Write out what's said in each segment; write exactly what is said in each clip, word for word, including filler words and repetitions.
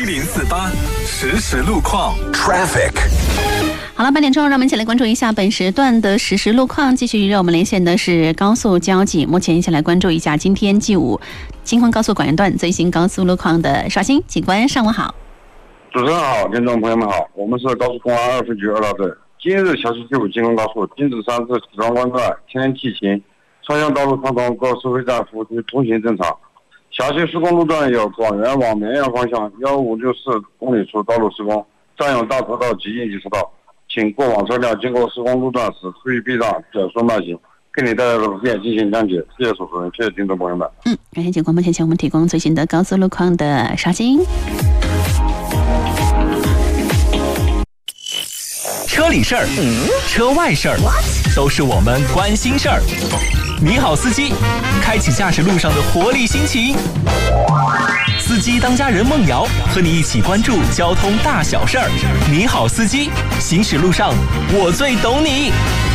一零四八实时路况 Traffic。 好了，八点钟，让我们一起来关注一下本时段的实时路况。继续让我们连线的是高速交警，目前一起来关注一下今天 G 五京昆高速广元段最新高速路况的刷新。警官，上午好。 主持人好，听众朋友们好，我们是高速公安二分局二大队。今日小西 G 五京昆高速金子山至启庄关段天气晴，双向道路畅通，各收费站服务区通行正常。小西施工路段有广元往绵阳方向一五六四公里处道路施工，占用大车道及应急车道，请过往车辆经过施工路段时出于避让，减速慢行。给你带来的不便进行讲解，谢谢主持人，谢谢听众朋友们。 嗯，感谢警官目前向我们提供最新的高速路况的刷新。 车里事儿，车外事儿，都是我们关心事儿。你好，司机，开启驾驶路上的活力心情。司机当家人孟瑶和你一起关注交通大小事儿。你好，司机，行驶路上我最懂你。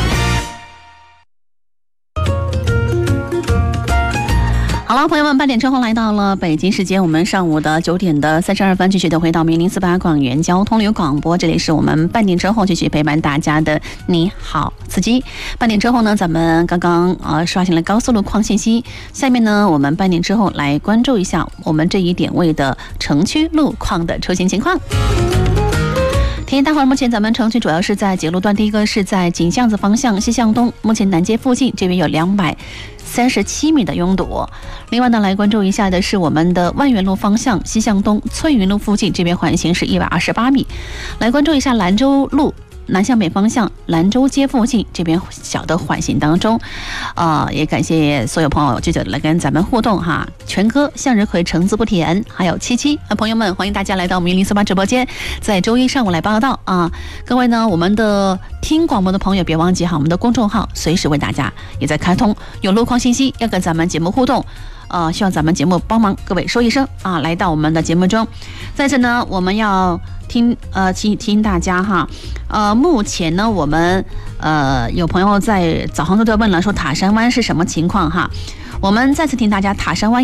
好了，朋友们，八点之后来到了北京时间，我们上午的九点的三十二分，继续的回到一零四八广元交通旅游广播，这里是我们半点之后继续陪伴大家的你好司机。半点之后呢，咱们刚刚呃刷新了高速路况信息，下面呢，我们半点之后来关注一下我们这一点位的城区路况的出行情况。提醒大伙儿，目前咱们城区主要是在几路段，第一个是在井巷子方向西向东，目前南街附近这边有两百三十七米的拥堵。另外呢，来关注一下的是我们的万源路方向西向东翠云路附近这边缓行是一百二十八米。来关注一下兰州路南向北方向兰州街附近这边小的缓行当中，呃，也感谢所有朋友记者来跟咱们互动哈。全哥、向日葵、橙子不甜，还有七七啊，朋友们，欢迎大家来到我们一零四八直播间，在周一上午来报道啊。各位呢，我们的听广播的朋友别忘记哈，我们的公众号随时为大家也在开通，有路况信息要跟咱们节目互动。呃，希望咱们节目帮忙各位说一声啊，来到我们的节目中。在这呢，我们要听呃提提醒大家哈，呃，目前呢，我们呃有朋友在早上都在问了，说塔山湾是什么情况哈？我们再次提醒大家，塔山湾